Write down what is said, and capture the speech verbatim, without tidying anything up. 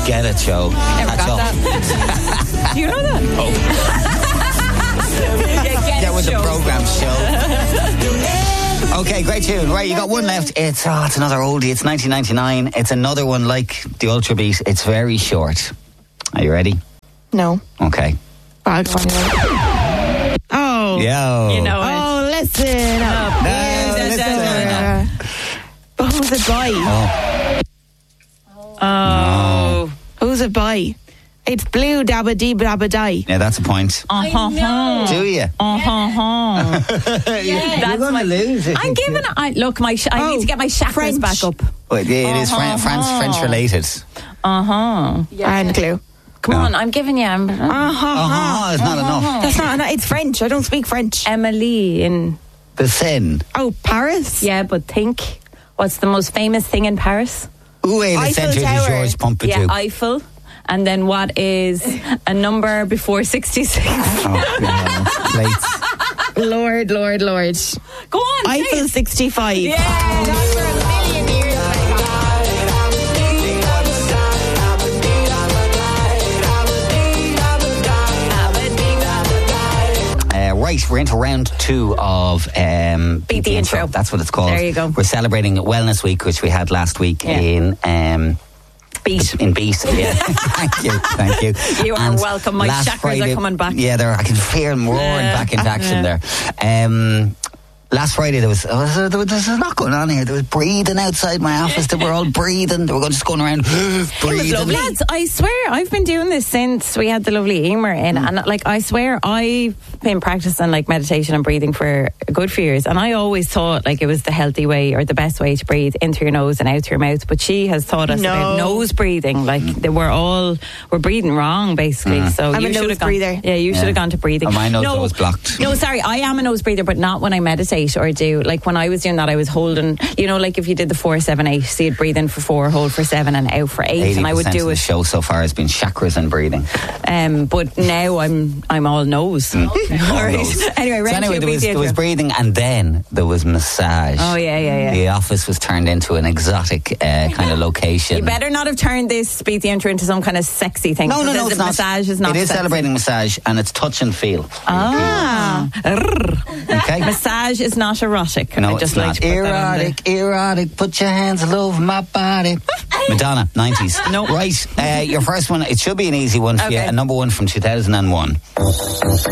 Get it, Joe. Never Catch got up. that. Do you know that? Oh. yeah, get, Get with show. the program, show. Okay, great tune. Right, you got one left. It's oh, it's another oldie. It's nineteen ninety-nine. It's another one like the Ultra Beat. It's very short. Are you ready? No. Okay. I'll go on. Oh. Yo. You know it. Oh, listen up. No, Here's listen. the- But who's it by? Oh. Oh. Who's it by? It's Blue Dabba Dee Dabba Die. Yeah, that's a point. Uh-huh. Do you? Uh-huh. yeah, That's you're my- going to lose. if I'm you- giving it. I, look, my sh- I Oh, need to get my chakras French. back up. Well, yeah, it is Fran- Uh-huh. France French related. Uh huh. I hadn't a clue. Come No. on, I'm giving you. I'm, Uh-huh. Uh-huh, it's not enough. That's not enough. It's French. I don't speak French. Emily in. The Seine. Oh, Paris? Yeah, but think. What's the most famous thing in Paris? Où est le Eiffel centre de Tower. Georges Pompidou? Yeah, Eiffel. And then what is a number before sixty-six? Oh, yeah, plates. Lord, Lord, Lord. Go on. say Eiffel it. sixty-five. Yeah. that's for a million years. Uh, right, we're into round two of um, Beat the Intro. That's what it's called. There you go. We're celebrating Wellness Week, which we had last week Yeah. in um, Beat. in Beat. Yeah. thank you, thank you. You are welcome. My last chakras are coming back. Yeah, they're, I can feel them roaring Yeah. back into action there. Um, Last Friday there was, uh, there was there's a lot going on here. There was breathing outside my office. They were all breathing. They were just going around breathing. Lads, I swear I've been doing this since we had the lovely Emer in, Mm. and like I swear I've been practicing like meditation and breathing for a good few years, and I always thought like it was the healthy way or the best way to breathe in through your nose and out through your mouth. But she has taught us No. about nose breathing. Like they we're all we're breathing wrong basically. Mm. So I'm you a should nose have gone. breather. Yeah, you Yeah. should have gone to breathing. Oh, my nose no, was blocked. No, sorry, I am a nose breather, but not when I meditate or do. Like when I was doing that, I was holding. You know, like if you did the four, seven, eight, so you'd breathe in for four, hold for seven, and out for eight, and I would eighty percent do of the it. show so far has been chakras and breathing. Um, but now I'm I'm all nose. All All right. those. Anyway, So round anyway, two, there beat was, the there was intro. breathing and then there was massage. Oh, yeah, yeah, yeah. The office was turned into an exotic uh, kind of location. You better not have turned this beat the intro into some kind of sexy thing. No, no, no, because it's the not. massage is not. It is sexy. celebrating massage and it's touch and feel. Ah, Okay. massage is not erotic. No, I just it's like not. to put that on Erotic, erotic, put your hands all over my body. Madonna, nineties. No. Right, uh, your first one, it should be an easy one for you. Okay. A number one from two thousand one.